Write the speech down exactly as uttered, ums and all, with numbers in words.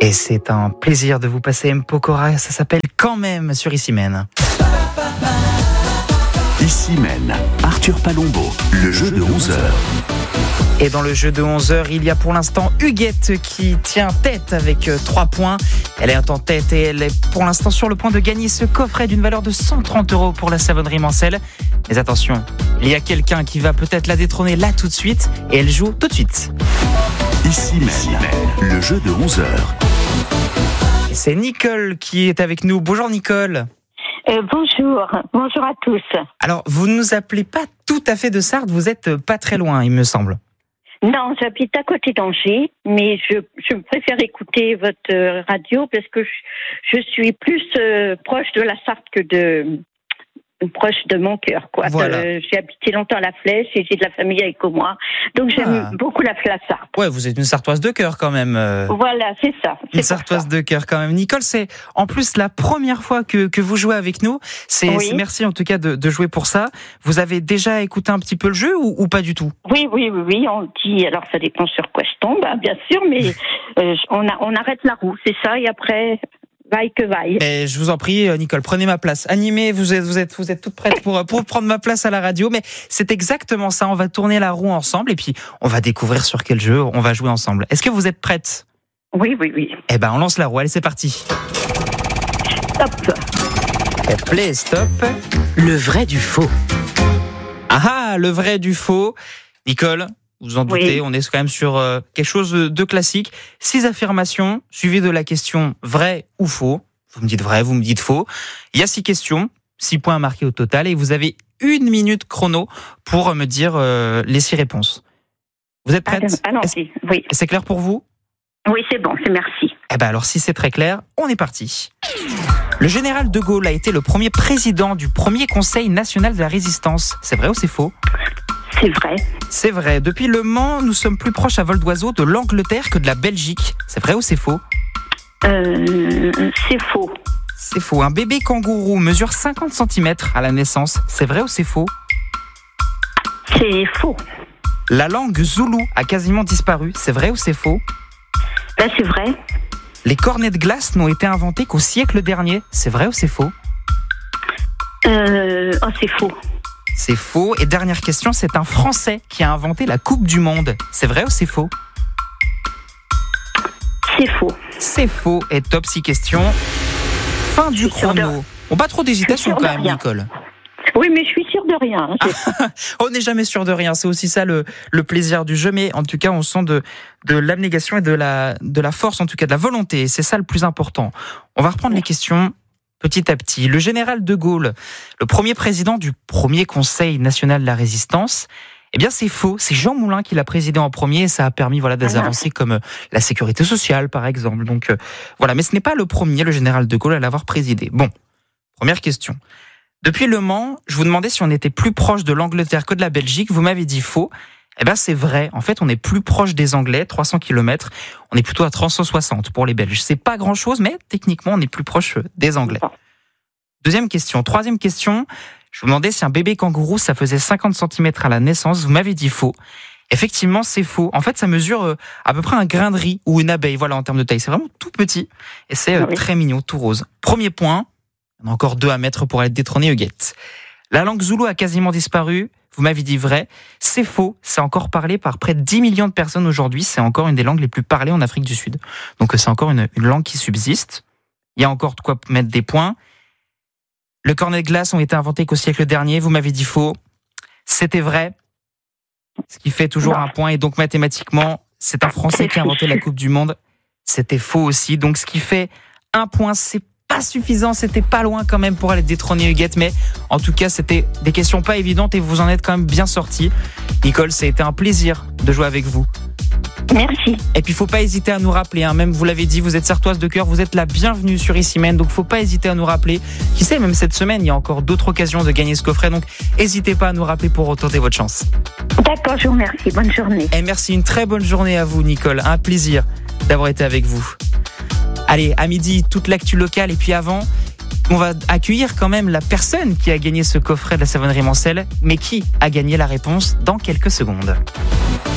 Et c'est un plaisir de vous passer M. Pokora, ça s'appelle Quand même sur Issy-Mène. Issy-Mène, Arthur Palombo, le jeu de onze heures. Et dans le jeu de onze heures, il y a pour l'instant Huguette qui tient tête avec trois points. Elle est en tête et elle est pour l'instant sur le point de gagner ce coffret d'une valeur de cent trente euros pour la savonnerie Mancel. Mais attention, il y a quelqu'un qui va peut-être la détrôner là tout de suite et elle joue tout de suite. Issy-Mène, le jeu de onze heures. Et c'est Nicole qui est avec nous. Bonjour Nicole. Euh, bonjour, bonjour à tous. Alors, vous ne nous appelez pas tout à fait de Sarthe, vous êtes pas très loin, il me semble. Non, j'habite à côté d'Angers, mais je, je préfère écouter votre radio parce que je, je suis plus euh, proche de la Sarthe que de proche de mon cœur, quoi. Voilà. Euh, j'ai habité longtemps à La Flèche et j'ai de la famille avec moi, donc j'aime Ah. beaucoup la, la Sarthe. Ouais, vous êtes une Sartoise de cœur quand même. euh. Voilà, c'est ça. C'est Une pour Sartoise ça. de cœur quand même. Nicole, c'est en plus la première fois que, que vous jouez avec nous. C'est, Oui. c'est merci en tout cas de, de jouer pour ça. Vous avez déjà écouté un petit peu le jeu ou, ou pas du tout? Oui, oui, oui, oui, on dit, alors ça dépend sur quoi je tombe, hein, bien sûr, mais euh, on, a, on arrête la roue, c'est ça, et après, vaille que vaille. Et je vous en prie, Nicole, prenez ma place. Animez, vous êtes, vous êtes, vous êtes toute prête pour, pour prendre ma place à la radio. Mais c'est exactement ça. On va tourner la roue ensemble et puis on va découvrir sur quel jeu on va jouer ensemble. Est-ce que vous êtes prête? Oui, oui, oui. Eh ben, on lance la roue. Allez, c'est parti. Stop. Et play, stop. Le vrai du faux. Ah ah, le vrai du faux. Nicole, vous en doutez, Oui. on est quand même sur euh, quelque chose de classique. Six affirmations, suivies de la question vrai ou faux. Vous me dites vrai, vous me dites faux. Il y a six questions, six points marqués au total, et vous avez une minute chrono pour me dire euh, les six réponses. Vous êtes prête? Ah, non, Est-ce- si, oui. C'est clair pour vous? Oui, c'est bon, c'est merci. Eh ben alors, si c'est très clair, on est parti. Le général de Gaulle a été le premier président du premier Conseil national de la résistance. C'est vrai ou c'est faux? C'est vrai. C'est vrai. Depuis Le Mans, nous sommes plus proches à vol d'oiseau de l'Angleterre que de la Belgique. C'est vrai ou c'est faux? Euh, c'est faux. C'est faux. Un bébé kangourou mesure cinquante centimètres à la naissance. C'est vrai ou c'est faux? C'est faux. La langue zoulou a quasiment disparu. C'est vrai ou c'est faux? Ben, c'est vrai. Les cornets de glace n'ont été inventés qu'au siècle dernier. C'est vrai ou c'est faux? Euh, oh, c'est faux. C'est faux. Et dernière question, c'est un Français qui a inventé la Coupe du Monde. C'est vrai ou c'est faux? C'est faux. C'est faux. Et top six questions. Fin du Je suis sûre de- chrono. Bon, pas trop d'hésitation sûre quand de même, rien. Nicole. Oui, mais je suis sûre de rien. hein. C'est- On n'est jamais sûr de rien, c'est aussi ça le, le plaisir du jeu, mais en tout cas on sent de, de l'abnégation et de la, de la force, en tout cas de la volonté, et c'est ça le plus important. On va reprendre les questions petit à petit. Le général de Gaulle, le premier président du premier Conseil national de la résistance, eh bien c'est faux, c'est Jean Moulin qui l'a présidé en premier, et ça a permis voilà, des Ah. avancées comme la sécurité sociale par exemple. Donc euh, voilà, mais ce n'est pas le premier, le général de Gaulle, à l'avoir présidé. Bon, première question. Depuis Le Mans, je vous demandais si on était plus proche de l'Angleterre que de la Belgique. Vous m'avez dit faux. Eh ben, c'est vrai. En fait, on est plus proche des Anglais, trois cents kilomètres. On est plutôt à trois cent soixante pour les Belges. C'est pas grand chose, mais techniquement, on est plus proche des Anglais. Deuxième question. Troisième question. Je vous demandais si un bébé kangourou, ça faisait cinquante centimètres à la naissance. Vous m'avez dit faux. Effectivement, c'est faux. En fait, ça mesure euh, à peu près un grain de riz ou une abeille. Voilà, en termes de taille. C'est vraiment tout petit. Et c'est euh, Oui. très mignon, tout rose. Premier point. On a encore deux à mettre pour être détrôné, Huguette. La langue zoulou a quasiment disparu. Vous m'avez dit vrai. C'est faux. C'est encore parlé par près de dix millions de personnes aujourd'hui. C'est encore une des langues les plus parlées en Afrique du Sud. Donc c'est encore une, une langue qui subsiste. Il y a encore de quoi mettre des points. Le cornet de glace ont été inventés qu'au siècle dernier. Vous m'avez dit faux. C'était vrai. Ce qui fait toujours Non. un point. Et donc mathématiquement, c'est un Français qui a inventé la Coupe du Monde. C'était faux aussi. Donc ce qui fait un point, c'est pas suffisant, c'était pas loin quand même pour aller détrôner Huguette, mais en tout cas c'était des questions pas évidentes et vous en êtes quand même bien sortis. Nicole, ça a été un plaisir de jouer avec vous. Merci. Et puis faut pas hésiter à nous rappeler, hein. Même vous l'avez dit, vous êtes sartoise de cœur, vous êtes la bienvenue sur Issy-Mène, donc faut pas hésiter à nous rappeler. Qui sait, même cette semaine il y a encore d'autres occasions de gagner ce coffret, donc n'hésitez pas à nous rappeler pour retenter votre chance. D'accord, je vous remercie. Bonne journée. Et merci, une très bonne journée à vous Nicole, un plaisir d'avoir été avec vous. Allez, à midi, toute l'actu locale. Et puis avant, on va accueillir quand même la personne qui a gagné ce coffret de la savonnerie Mancel. Mais qui a gagné la réponse dans quelques secondes.